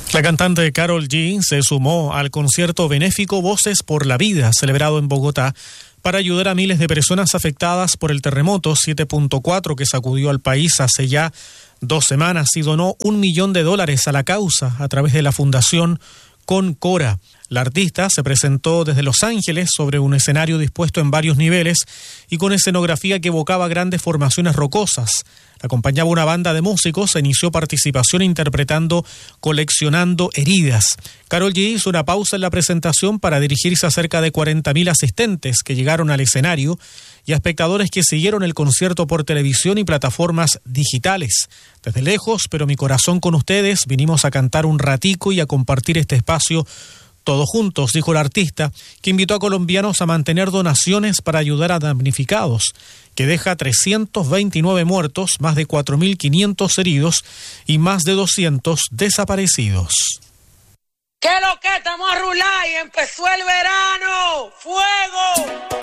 La cantante Karol G se sumó al concierto benéfico Voces por la Vida, celebrado en Bogotá, para ayudar a miles de personas afectadas por el terremoto 7.4 que sacudió al país hace ya 2 semanas y donó $1 millón a la causa a través de la Fundación Concora. La artista se presentó desde Los Ángeles sobre un escenario dispuesto en varios niveles y con escenografía que evocaba grandes formaciones rocosas. La acompañaba una banda de músicos e inició participación interpretando Coleccionando Heridas. Karol G hizo una pausa en la presentación para dirigirse a cerca de 40.000 asistentes que llegaron al escenario y a espectadores que siguieron el concierto por televisión y plataformas digitales. Desde lejos, pero mi corazón con ustedes, vinimos a cantar un ratico y a compartir este espacio todos juntos, dijo el artista, que invitó a colombianos a mantener donaciones para ayudar a damnificados, que deja 329 muertos, más de 4.500 heridos y más de 200 desaparecidos. ¿Qué lo que estamos a rular y empezó el verano? ¡Fuego!